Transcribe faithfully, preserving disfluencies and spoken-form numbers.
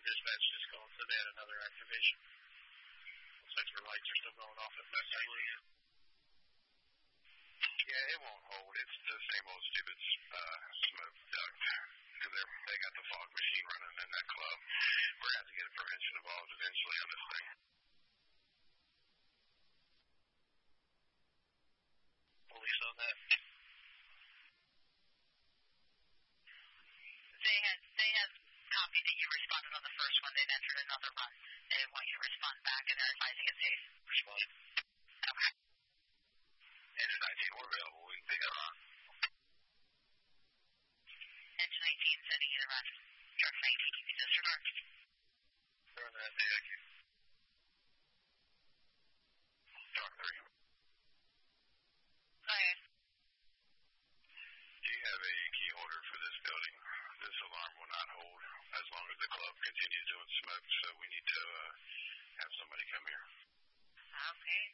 Dispatch just called, so they had another activation. Looks like their lights are still going off effectively. Yeah, it won't hold. It's the same old stupid uh, smoke duct. Because they got the fog machine running in that club. We're going to have to get a prevention involved eventually on this thing. Police on that? They had, they had copied that you responded on the first one. They've entered another run. They want you to respond back, and they're advising it's safe. Respond. Okay. Engine nineteen, we're available. We can take it on. Engine nineteen sending you the run. Truck nineteen, you can disregard. Run that, thank you. Truck three. Go ahead. Do you have a key holder for this building? This alarm will not hold as long as the club continues doing smoke, so we need to uh, have somebody come here. Okay.